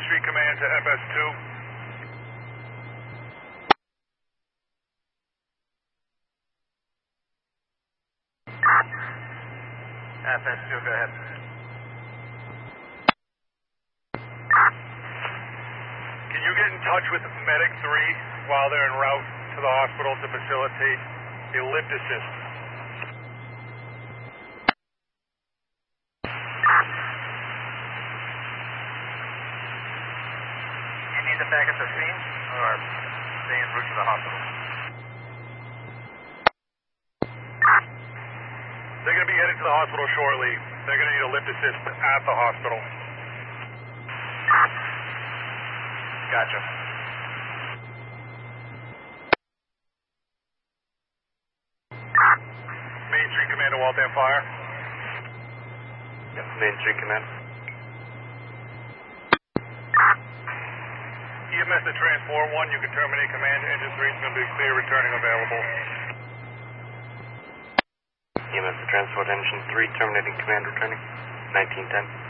Street Command to FS2. FS2, go ahead. Can you get in touch with Medic 3 while they're en route to the hospital to facilitate a lift assist? You need them back at the scene, or stay en route to the hospital? They're going to be headed to the hospital shortly. They're going to need a lift assist at the hospital. Gotcha. Main Street Command to Waltham Fire. Yep, Main Street Command. EMS to Transport 1, you can terminate command. Engine 3 is going to be clear, returning available. EMS to Transport Engine 3, terminating command, returning. 1910.